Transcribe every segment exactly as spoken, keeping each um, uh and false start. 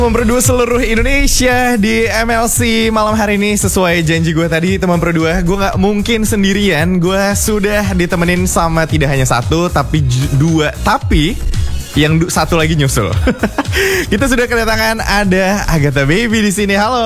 Memberdua seluruh Indonesia di M L C malam hari ini. Sesuai janji gue tadi, teman berdua, gue gak mungkin sendirian. Gue sudah ditemenin sama tidak hanya satu, tapi j- dua. Tapi yang du- satu lagi nyusul. Kita sudah kedatangan ada Agatha Baby di sini. Halo.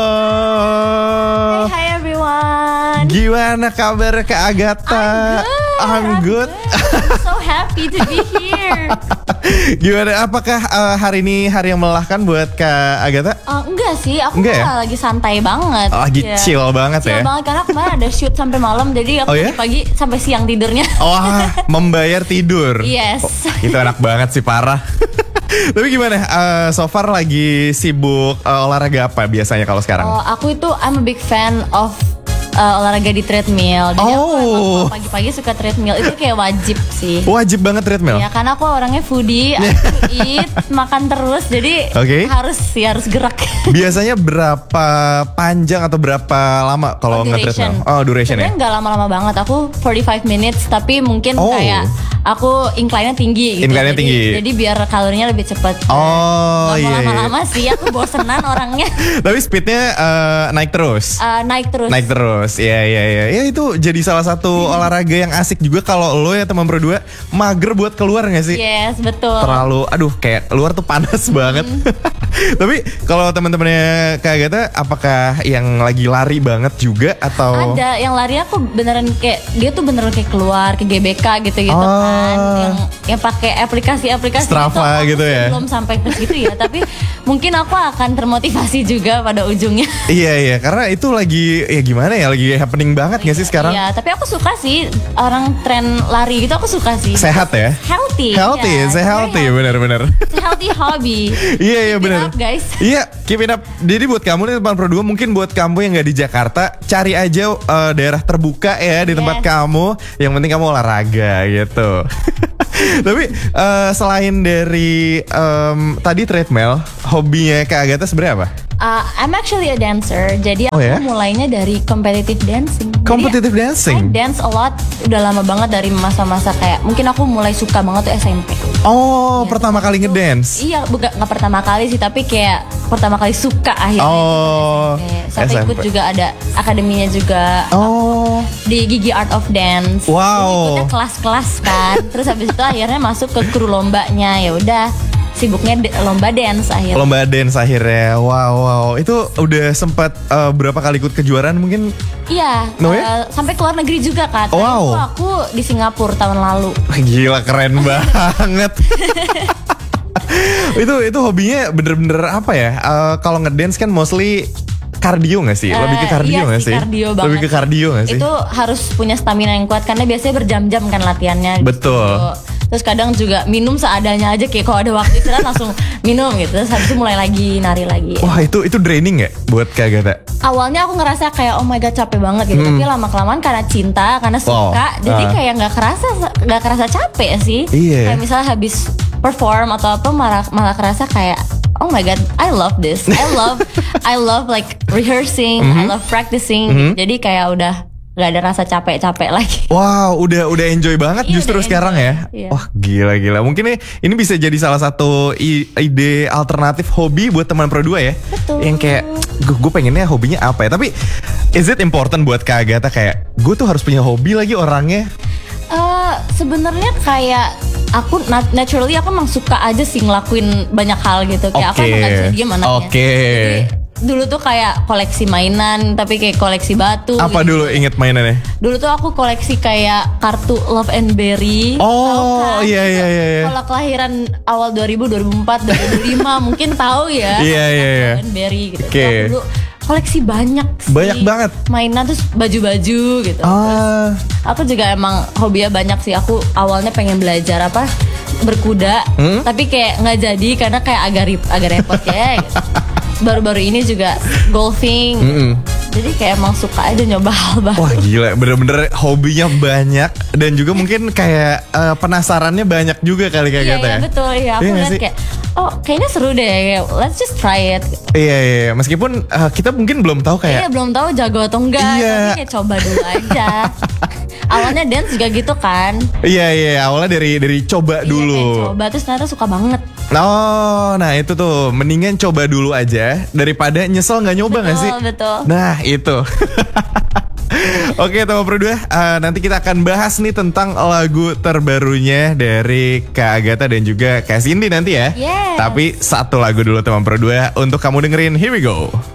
Hey, hi everyone. Gimana kabar Kak Agatha? I'm good. I'm good. I'm so happy to be here. Gimana? Apakah uh, hari ini hari yang melelahkan buat Kak Agatha? Uh, enggak sih, aku Enggak ya? lagi santai banget. Oh, lagi Ya. chill banget Chill ya? banget karena kemarin ada shoot sampai malam, jadi aku Oh, ya? pagi sampai siang tidurnya. Wah, membayar tidur. Yes. Oh, itu enak banget sih, parah. Tapi gimana? Uh, so far lagi sibuk uh, olahraga apa biasanya kalau sekarang? Oh, aku itu I'm a big fan of uh, olahraga di treadmill. Jadi aku Oh. emang kalau pagi-pagi suka treadmill. Itu kayak wajib sih. Wajib banget treadmill. Ya karena aku orangnya foodie, aku eat, makan terus, jadi Oke. harus sih harus gerak. Biasanya berapa panjang atau berapa lama kalau Oh, nge-treadmill? Oh, duration ya? Sebenarnya nggak lama-lama banget. Aku forty-five minutes, tapi mungkin Oh. kayak aku incline-nya tinggi gitu. Incline-nya jadi, tinggi. Jadi biar kalorinya lebih cepat. Oh, Gak iya, mau iya. lama-lama sih, aku bosenan orangnya. Tapi speednya uh, naik terus? Uh, naik terus. Naik terus, iya iya iya. Ya itu jadi salah satu olahraga yang asik juga kalau lo ya teman berdua mager buat keluar nggak sih? Yes, betul. Terlalu, aduh kayak luar tuh panas banget. Tapi kalau teman-temannya Kak Agatha, apakah yang lagi lari banget juga atau? Ada yang lari aku beneran kayak dia tuh beneran kayak keluar ke G B K gitu-gitu Oh. kan. Yang yang pakai aplikasi-aplikasi Strava Aku gitu sih ya? Belum sampai ke situ ya, tapi mungkin aku akan termotivasi juga pada ujungnya. Iya iya, karena itu lagi ya gimana ya, lagi happening banget nggak sih sekarang? Iya, tapi aku suka sih orang tren lari gitu, aku suka sih. Sehat ya? Healthy. Healthy, ya, saya very healthy bener-bener. It's a healthy hobby. Iya iya Keep it bener. up, guys. Iya, keep it up. Jadi buat kamu nih teman berdua, mungkin buat kamu yang nggak di Jakarta, cari aja uh, daerah terbuka ya di tempat Yes. kamu. Yang penting kamu olahraga gitu. Tapi uh, selain dari um, tadi treadmill, hobinya Kak Agatha sebenarnya apa? Uh, I'm actually a dancer, jadi Oh, aku ya? mulainya dari competitive dancing. Jadi, Competitive dancing? I dance a lot, udah lama banget dari masa-masa kayak mungkin aku mulai suka banget tuh S M P. Oh, Iya, pertama kali itu- ngedance. Iya, bukan nggak pertama kali sih, tapi kayak pertama kali suka akhirnya. Oh, itu S M P. Sampai S M P. ikut juga ada akademinya juga. Oh, Di Gigi Art of Dance. Wow. Jadi ikutnya kelas-kelas kan. Terus habis itu akhirnya masuk ke kru lombanya. Ya udah, sibuknya de- lomba dance akhirnya. lomba dance akhirnya. Wow, wow. Itu udah sempat uh, berapa kali ikut kejuaraan mungkin? Iya, No, eh, ya? sampai ke luar negeri juga kan. Tadi Wow. itu aku di Singapura tahun lalu. Gila, keren banget. itu itu hobinya bener-bener apa ya? Uh, kalau ngedance kan mostly kardio nggak sih? Lebih ke Eh, kardio iya nggak sih, sih? kardio Lebih banget ke kardio nggak sih? Itu harus punya stamina yang kuat karena biasanya berjam-jam kan latihannya. Betul. Gitu. Terus kadang juga minum seadanya aja, kayak kalau ada waktu istirahat langsung minum gitu. Terus habis itu mulai lagi nari lagi. Wah, itu itu draining ya buat Kak Agatha? Awalnya aku ngerasa kayak oh my god capek banget gitu, tapi lama kelamaan karena cinta, karena Wow. suka, jadi Ah. kayak nggak kerasa nggak kerasa capek sih. Iya. Kayak misalnya habis perform atau apa malah malah kerasa kayak oh my god I love this, I love I love like rehearsing, I love practicing. Jadi kayak udah nggak ada rasa capek-capek lagi. Wow, udah udah enjoy banget Iya, justru udah sekarang enjoy. ya. Iya. Wah, gila gila. Mungkin nih ini bisa jadi salah satu i- ide alternatif hobi buat teman berdua ya. Betul. Yang kayak gue pengennya hobinya apa ya? Tapi is it important buat Kak Agatha kayak gue tuh harus punya hobi lagi orangnya? Eh sebenarnya kayak aku nat- naturally aku emang suka aja sih ngelakuin banyak hal gitu. Kayak aku Oke. emang gak bisa diem anaknya. Oke. Jadi, dulu tuh kayak koleksi mainan, tapi kayak koleksi batu. Apa gitu. dulu inget mainannya? Dulu tuh aku koleksi kayak kartu Love and Berry. Oh, Tahu kan? iya, iya, iya, iya. Kalau kelahiran awal dua ribu, dua ribu empat, dua ribu lima mungkin tahu ya. Iya, iya, iya. Love and Berry gitu. Oke. Aku dulu koleksi banyak sih. Banyak banget. Mainan terus baju-baju gitu. Ah, Aku juga emang hobinya banyak sih. Aku awalnya pengen belajar apa berkuda, Hmm? tapi kayak nggak jadi karena kayak agak rip- agak repot ya. Gitu. Baru-baru ini juga golfing. mm-mm. Jadi kayak emang suka aja nyoba hal baru. Wah gila, bener-bener hobinya banyak dan juga mungkin kayak eh, penasarannya banyak juga kali Kak Iya, Agatha iya ya. betul ya. Aku Iya nggak lihat sih? kayak oh kayaknya seru deh. Kayak, let's just try it. Iya, iya, iya. Meskipun eh, kita mungkin belum tahu Iya kayak belum tahu jago atau enggak. Iya. Tapi kayak coba dulu aja. Awalnya dance juga gitu kan. Iya iya, awalnya dari dari coba Iya, dulu. kayak coba terus ternyata suka banget. Oh, nah itu tuh mendingan coba dulu aja daripada nyesel nggak nyoba nggak sih? Betul, betul. Nah itu. Oke teman berdua, uh, nanti kita akan bahas nih tentang lagu terbarunya dari Kak Agatha dan juga Kak Cindy nanti ya. Yes. Tapi satu lagu dulu teman berdua untuk kamu dengerin. Here we go.